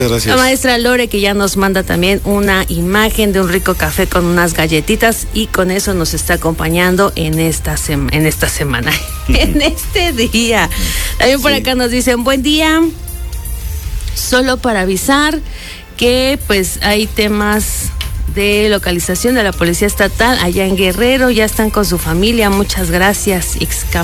Gracias. La maestra Lore, que ya nos manda también una imagen de un rico café con unas galletitas, y con eso nos está acompañando en esta semana, en este día. También por acá nos dicen buen día, solo para avisar que pues hay temas de localización de la Policía Estatal allá en Guerrero, ya están con su familia, muchas gracias.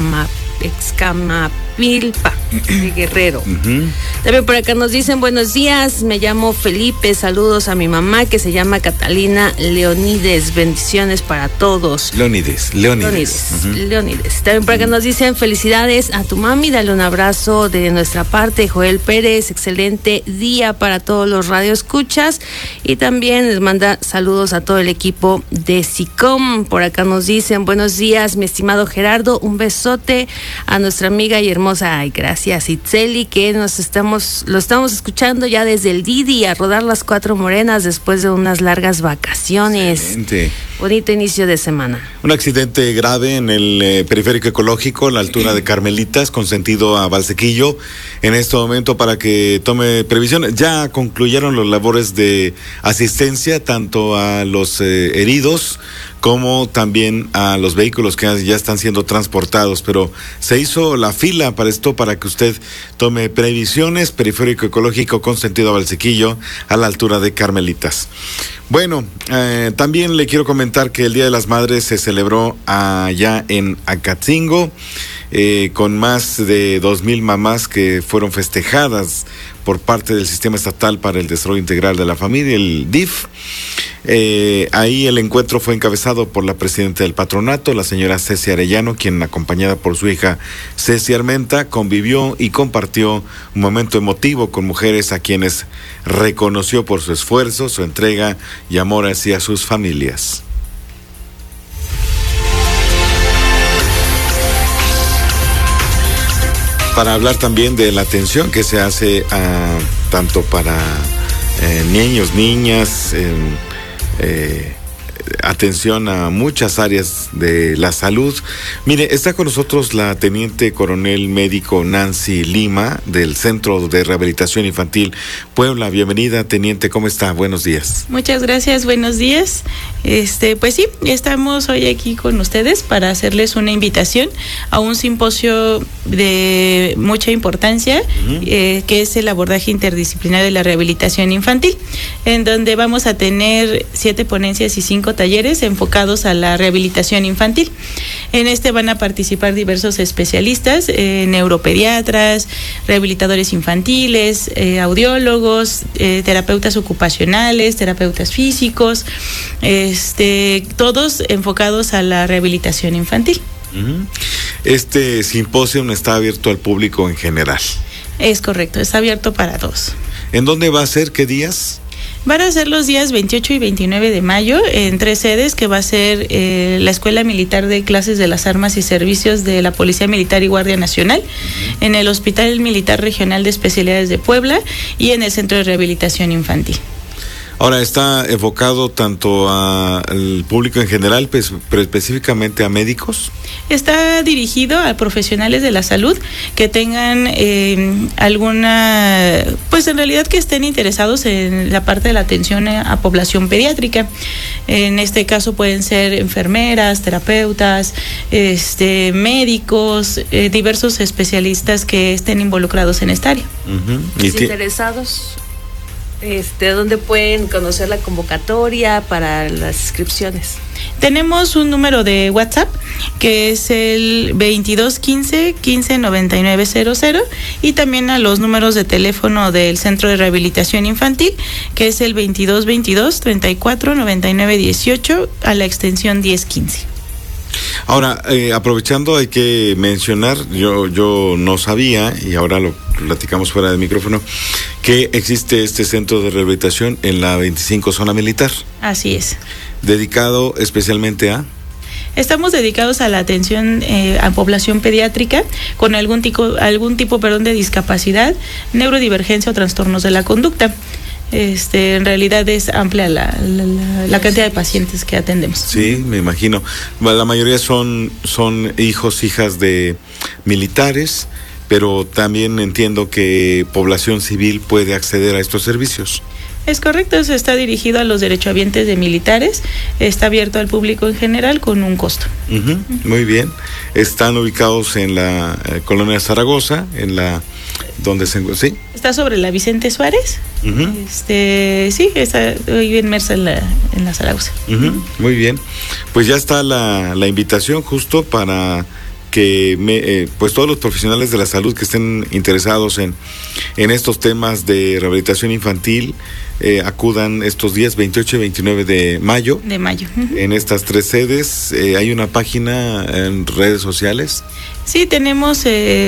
Excamapilpa de Guerrero. También por acá nos dicen buenos días, me llamo Felipe, saludos a mi mamá que se llama Catalina Leonides, bendiciones para todos. Leonides. También por acá nos dicen felicidades a tu mami, dale un abrazo de nuestra parte. Joel Pérez, excelente día para todos los radioescuchas, y también les manda saludos a todo el equipo de SICOM. Por acá nos dicen buenos días, mi estimado Gerardo, un besote a nuestra amiga y hermosa, ay, gracias, Itzeli, que lo estamos escuchando ya desde el Didi, a rodar las 4 morenas después de unas largas vacaciones. Excelente. Bonito inicio de semana. Un accidente grave en el periférico ecológico, a la altura de Carmelitas, con sentido a Valsequillo. En este momento, para que tome previsión, ya concluyeron las labores de asistencia tanto a los heridos como también a los vehículos que ya están siendo transportados, pero se hizo la fila para esto, para que usted tome previsiones. Periférico ecológico con sentido a Valsequillo, a la altura de Carmelitas. Bueno, también le quiero comentar que el Día de las Madres se celebró allá en Acatzingo, con más de 2,000 mamás que fueron festejadas por parte del Sistema Estatal para el Desarrollo Integral de la Familia, el DIF. Ahí el encuentro fue encabezado por la presidenta del patronato, la señora Ceci Arellano, quien, acompañada por su hija Ceci Armenta, convivió y compartió un momento emotivo con mujeres a quienes reconoció por su esfuerzo, su entrega y amor hacia sus familias. Para hablar también de la atención que se hace tanto para niños, niñas, atención a muchas áreas de la salud. Mire, está con nosotros la teniente coronel médico Nancy Lima, del Centro de Rehabilitación Infantil Puebla. Bienvenida, teniente, ¿cómo está? Buenos días. Muchas gracias, buenos días. Pues sí, estamos hoy aquí con ustedes para hacerles una invitación a un simposio de mucha importancia, que es el abordaje interdisciplinario de la rehabilitación infantil, en donde vamos a tener 7 ponencias y 5 talleres enfocados a la rehabilitación infantil. En este van a participar diversos especialistas, neuropediatras, rehabilitadores infantiles, audiólogos, terapeutas ocupacionales, terapeutas físicos, todos enfocados a la rehabilitación infantil. Este simposio está abierto al público en general. Es correcto, está abierto para todos. ¿En dónde va a ser? ¿Qué días? Van a ser los días 28 y 29 de mayo en 3 sedes, que va a ser la Escuela Militar de Clases de las Armas y Servicios de la Policía Militar y Guardia Nacional, en el Hospital Militar Regional de Especialidades de Puebla y en el Centro de Rehabilitación Infantil. Ahora, ¿está enfocado tanto al público en general, pero específicamente a médicos? Está dirigido a profesionales de la salud que tengan alguna, pues en realidad que estén interesados en la parte de la atención a población pediátrica. En este caso pueden ser enfermeras, terapeutas, médicos, diversos especialistas que estén involucrados en esta área. Los interesados, ¿dónde pueden conocer la convocatoria para las inscripciones? Tenemos un número de WhatsApp que es el 2215 159900, y también a los números de teléfono del Centro de Rehabilitación Infantil, que es el 2222 34 99 18 a la extensión 1015. Ahora, aprovechando, hay que mencionar, yo no sabía, y ahora lo platicamos fuera del micrófono, que existe este centro de rehabilitación en la 25 Zona Militar. Así es. Dedicado especialmente a... Estamos dedicados a la atención a población pediátrica con algún tipo de discapacidad, neurodivergencia o trastornos de la conducta. En realidad es amplia la cantidad de pacientes que atendemos. Sí, me imagino. La mayoría son hijos, hijas de militares, pero también entiendo que población civil puede acceder a estos servicios. Es correcto, eso está dirigido a los derechohabientes de militares, está abierto al público en general con un costo. Muy bien, están ubicados en la colonia Zaragoza, donde ¿sí? Está sobre la Vicente Suárez, sí, está hoy inmersa en la Zaragoza. Muy bien, pues ya está la invitación justo para que pues todos los profesionales de la salud que estén interesados en estos temas de rehabilitación infantil acudan estos días 28 y 29 de mayo. En estas 3 sedes. ¿Hay una página en redes sociales? Sí, tenemos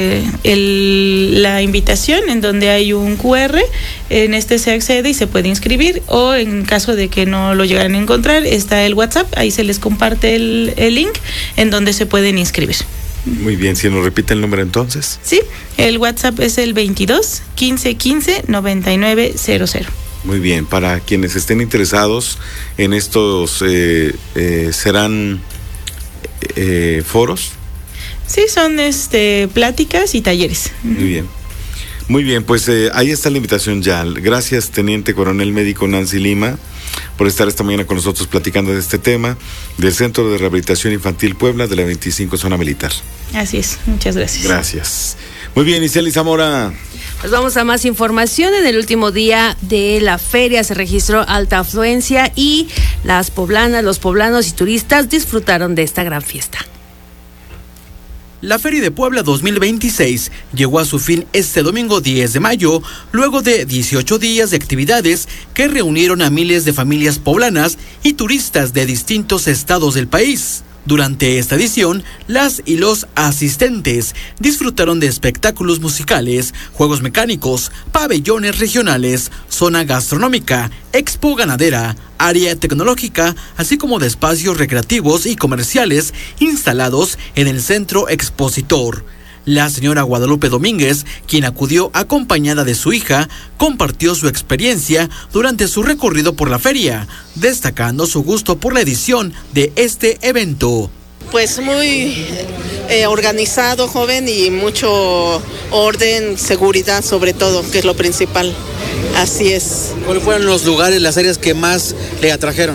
la invitación en donde hay un QR, en este se accede y se puede inscribir, o en caso de que no lo llegaran a encontrar, está el WhatsApp, ahí se les comparte el link en donde se pueden inscribir. Muy bien, si nos repite el número entonces. Sí, el WhatsApp es el 22 15 15 99 00. Muy bien, para quienes estén interesados en estos, ¿serán foros? Sí, son pláticas y talleres. Muy bien, pues ahí está la invitación ya. Gracias, Teniente Coronel Médico Nancy Lima, por estar esta mañana con nosotros platicando de este tema del Centro de Rehabilitación Infantil Puebla de la 25 Zona Militar. Así es, muchas gracias. Gracias. Muy bien, Iseli Zamora. Pues vamos a más información. En el último día de la feria se registró alta afluencia y las poblanas, los poblanos y turistas disfrutaron de esta gran fiesta. La Feria de Puebla 2026 llegó a su fin este domingo 10 de mayo, luego de 18 días de actividades que reunieron a miles de familias poblanas y turistas de distintos estados del país. Durante esta edición, las y los asistentes disfrutaron de espectáculos musicales, juegos mecánicos, pabellones regionales, zona gastronómica, expo ganadera, área tecnológica, así como de espacios recreativos y comerciales instalados en el centro expositor. La señora Guadalupe Domínguez, quien acudió acompañada de su hija, compartió su experiencia durante su recorrido por la feria, destacando su gusto por la edición de este evento. Pues muy organizado, joven, y mucho orden, seguridad sobre todo, que es lo principal. Así es. ¿Cuáles fueron los lugares, las áreas que más le atrajeron?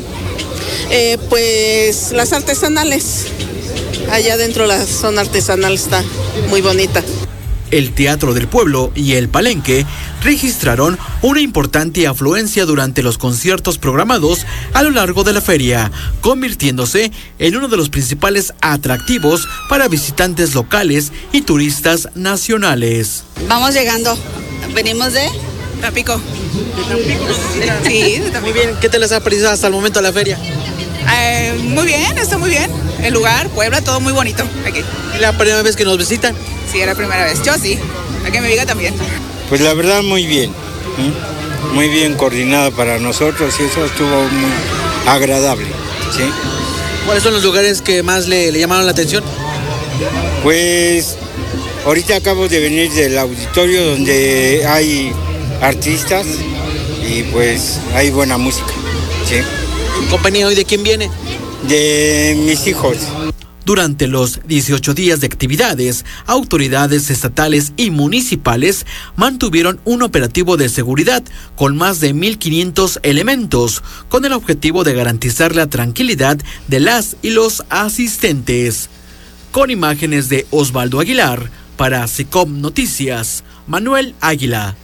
Pues las artesanales. Allá dentro la zona artesanal está muy bonita. El Teatro del Pueblo y el Palenque registraron una importante afluencia durante los conciertos programados a lo largo de la feria, convirtiéndose en uno de los principales atractivos para visitantes locales y turistas nacionales. Vamos llegando, venimos de Tampico. Sí, de Tampico. Muy bien, ¿qué te les ha parecido hasta el momento la feria? Muy bien, está muy bien. El lugar, Puebla, todo muy bonito aquí. ¿Es la primera vez que nos visitan? Sí, era la primera vez. Yo sí. A que me diga también. Pues la verdad muy bien. Muy bien coordinado para nosotros y eso estuvo muy agradable. ¿Sí? ¿Cuáles son los lugares que más le llamaron la atención? Pues ahorita acabo de venir del auditorio donde hay artistas y pues hay buena música. ¿Sí? ¿En compañía hoy de quién viene? De mis hijos. Durante los 18 días de actividades, autoridades estatales y municipales mantuvieron un operativo de seguridad con más de 1,500 elementos, con el objetivo de garantizar la tranquilidad de las y los asistentes. Con imágenes de Osvaldo Aguilar, para SICOM Noticias, Manuel Águila.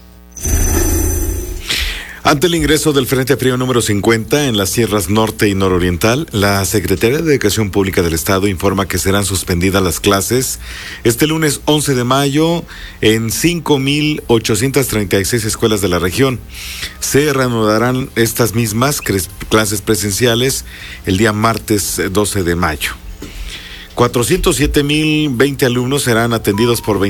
Ante el ingreso del Frente Frío número 50 en las sierras norte y nororiental, la Secretaría de Educación Pública del Estado informa que serán suspendidas las clases este lunes 11 de mayo en 5,836 escuelas de la región. Se reanudarán estas mismas clases presenciales el día martes 12 de mayo. 407,020 alumnos serán atendidos por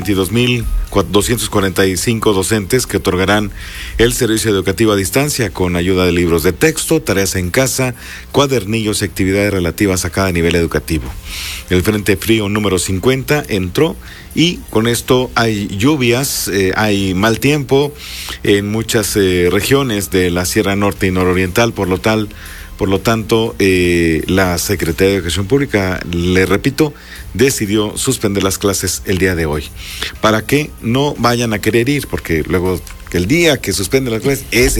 22,245 docentes que otorgarán el servicio educativo a distancia con ayuda de libros de texto, tareas en casa, cuadernillos y actividades relativas a cada nivel educativo. El Frente Frío número 50 entró y con esto hay lluvias, hay mal tiempo en muchas regiones de la Sierra Norte y Nororiental, por lo tanto, la Secretaría de Educación Pública, le repito, decidió suspender las clases el día de hoy, para que no vayan a querer ir, porque luego el día que suspenden las clases es